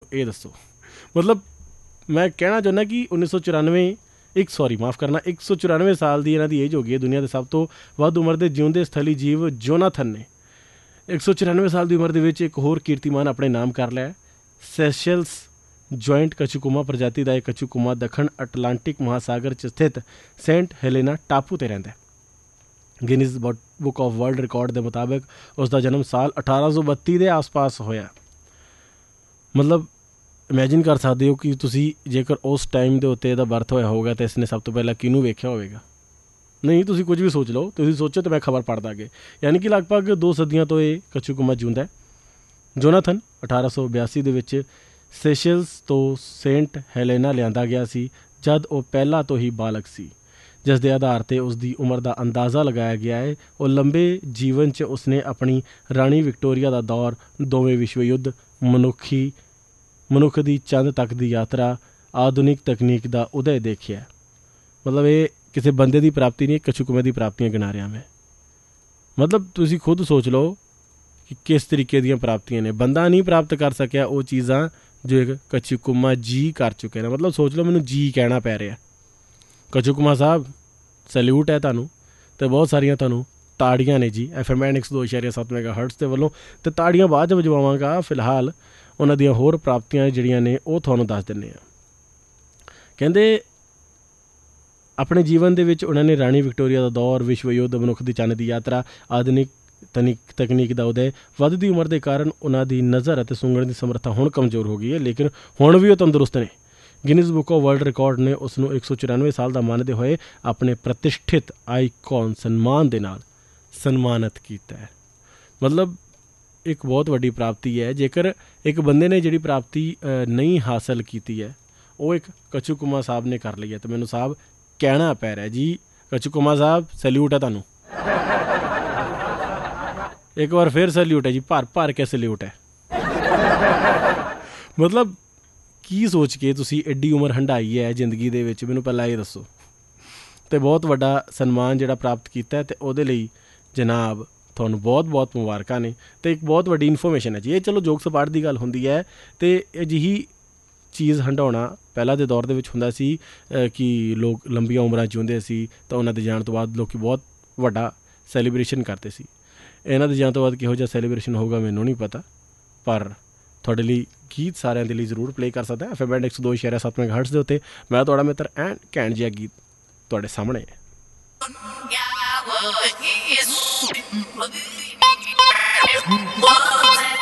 ये दसो। मतलब मैं कहना चाਹੁੰਦਾ कि 1994 माफ़ करना 194 साल की इन्हों की एज हो गई है। दुनिया के सब तो वध उम्र के जिਉਂਦੇ स्थली जीव जोनाथन ने 194 साल की उम्र के एक होर कीर्तिमान अपने नाम कर लिया। सैशल्स जॉइंट कछुकुमा प्रजाति का एक कछुकुमा दखण अटलांटिक महासागर च स्थित सेंट हेलेना टापू ते रहिंदा है। Guinness book of world record के मुताबिक उसका जन्म साल 1832 के आस पास होया। मतलब इमैजिन कर सकते हो कि तुसी जेकर उस टाइम के उत्ते इहदा बर्थ होया होगा तो इसने सब तो पहला किनू वेख्या होगा। नहीं तुसी कुछ भी सोच लो, तुसी सोचो तो मैं खबर पढ़दा अगे। यानी कि लगभग 2 सदियां तो ये कछुकुमा जिउंदा है। जोनाथन 1882 ਦੇ ਵਿੱਚ ਸੇਸ਼ਲਸ ਤੋਂ ਸੇਂਟ ਹੈਲੇਨਾ ਲਿਆਂਦਾ ਗਿਆ ਸੀ ਜਦ ਉਹ ਪਹਿਲਾਂ ਤੋਂ ਹੀ ਬਾਲਗ ਸੀ, ਜਿਸ ਦੇ ਆਧਾਰ 'ਤੇ ਉਸ ਦੀ ਉਮਰ ਦਾ ਅੰਦਾਜ਼ਾ ਲਗਾਇਆ ਗਿਆ ਹੈ। ਉਹ ਲੰਬੇ ਜੀਵਨ 'ਚ ਉਸਨੇ ਆਪਣੀ ਰਾਣੀ ਵਿਕਟੋਰੀਆ ਦਾ ਦੌਰ, ਦੋਵੇਂ ਵਿਸ਼ਵ ਯੁੱਧ, ਮਨੁੱਖ ਦੀ ਚੰਦ ਤੱਕ ਦੀ ਯਾਤਰਾ, ਆਧੁਨਿਕ ਤਕਨੀਕ ਦਾ ਉਦੈ ਦੇਖਿਆ। मतलब ये किसी बंदे की प्राप्ति नहीं, कछुकुमे की प्राप्तियां गिना रहा मैं। मतलब तुसी खुद सोच लो कि किस तरीके दी प्राप्तियां ने। बंदा नहीं प्राप्त कर सकिया वो चीज़ां जो एक कछुकुमा जी कर चुके हैं। मतलब सोच लो मैनू जी कहना पै रहा। कछुकुमा साहब सैल्यूट है तुहानू, तो बहुत सारिया तुहानू ताड़ियां ने जी। FM X 2.7 मेगाहर्ट्ज़ के वलों, तो ताड़ियां बाद च वजवावांगा। फिलहाल उन्हां दियां होर प्राप्तियां जिहड़ियां ने वो तुहानू दस दिंदे आ। कहंदे अपने जीवन के उन्होंने राणी विक्टोरिया का दौर, विश्व युद्ध, मनुख की चंद की यात्रा, आधुनिक तकनीक का उदय, वधदी उम्र के कारण उन्होंने नज़र और सूंघण की समर्था हुण कमज़ोर हो गई है, लेकिन हुण भी वो तंदुरुस्त ने। Guinness book of world record ने उसनू 194 साल का मानते हुए अपने प्रतिष्ठित आईकॉन सन्मान के नाल सन्मानित किया है। मतलब एक बहुत वड्डी प्राप्ति है। जेकर एक बंदे ने जिहड़ी प्राप्ति नहीं हासिल की है वो एक कछुकुमा साहब ने कर ली है, तो मैनू साहब कहना पै रहा जी। कछुकुमा साहब सैल्यूट है तुहानू, एक बार फिर सैल्यूट है जी, भर के सैल्यूट है। मतलब की सोच के तुसी एड्डी उम्र हंडाई है जिंदगी दे विच, मैनू पहला ये दसो। तो बहुत वड्डा सन्मान जिहड़ा प्राप्त किया है, तो उहदे लई जनाब तुहानू बहुत बहुत मुबारकां ने। तो एक बहुत वड्डी इन्फॉर्मेशन है जी। ये चलो जोक सपाट की गल हुंदी है, तो अजिही चीज़ हंडाउणा पहला के दौर के हुंदा सी कि लोग लंबिया उम्र जिउंदे सी, तो उन्हां दे जाण तो बाद लोग बहुत वड्डा सैलीब्रेशन करते सी। इन्हां दे जाण तो बाद किहो जिहा सैलीब्रेशन होगा मैनूं नहीं पता, पर तुहाडे लई गीत सारिਆਂ ਦੇ ਲਈ ਜ਼ਰੂਰ प्ले कर सकदा। FM X 2.7 मेगाहर्ट्ज़ ਦੇ ਉੱਤੇ मैं तुहाडा मित्र एंड घैंट जिहा गीत तुहाडे सामने है।